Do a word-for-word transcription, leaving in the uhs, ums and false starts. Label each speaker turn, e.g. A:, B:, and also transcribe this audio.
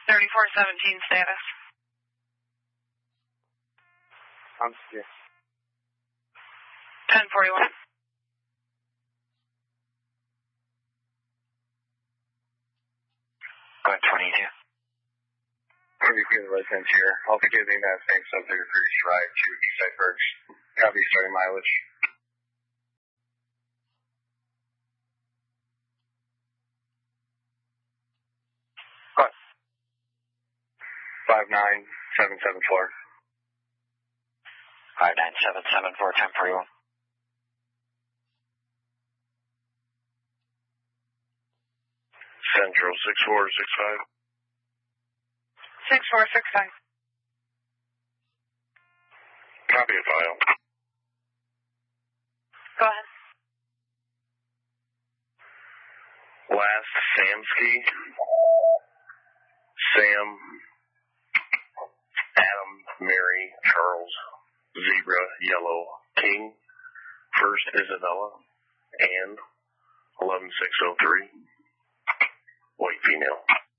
A: thirty-four seventeen status.
B: I'm scared.
A: ten forty-one.
C: Go ahead, twenty-two.
B: Pretty good residence here. I'll be giving that same subject a cruise ride to Eastside Perks. Copy starting mileage.
C: Go ahead.
B: five nine seven seven four.
C: five nine seven seven four, ten forty-one.
B: Central six four six five.
A: six four six five.
B: Copy a file.
A: Go ahead.
B: Last Samsky. Sam. Adam, Mary, Charles, Zebra, Yellow, King. First Isabella. And eleven six oh three. White female.